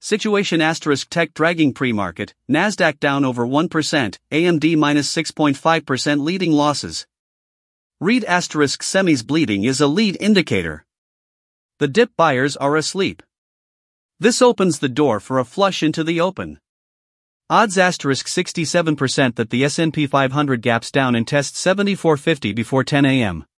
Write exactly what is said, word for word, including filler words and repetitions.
Situation asterisk tech dragging pre-market, Nasdaq down over one percent, A M D minus six point five percent leading losses. Read asterisk semis bleeding is a lead indicator. The dip buyers are asleep. This opens the door for a flush into the open. Odds asterisk sixty-seven percent that the S and P five hundred gaps down and tests seventy-four fifty before ten a m